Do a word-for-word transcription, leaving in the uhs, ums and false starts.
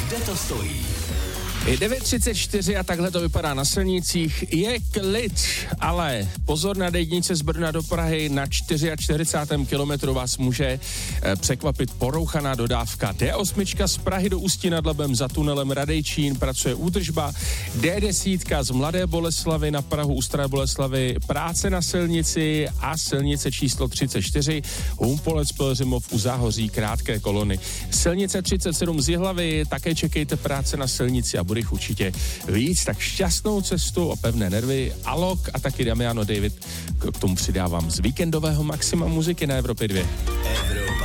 kde to stojí. Je devět třicet čtyři a takhle to vypadá na silnicích. Je klid, ale pozor, na D jedničce z Brna do Prahy na čtyřicátém čtvrtém kilometru vás může eh, překvapit porouchaná dodávka. D osm z Prahy do Ústí nad Labem za tunelem Radejčín pracuje údržba. D deset z Mladé Boleslavi na Prahu u Staré Boleslavy práce na silnici a silnice číslo třicet čtyři Humpolec Pelřimov u Záhoří krátké kolony. Silnice třicet sedm z Jihlavy také čekejte práce na silnici a bude jich určitě víc, tak šťastnou cestu a pevné nervy. Alok a taky Damiano David k tomu přidávám z víkendového maxima muziky na Evropě dva. Evropa.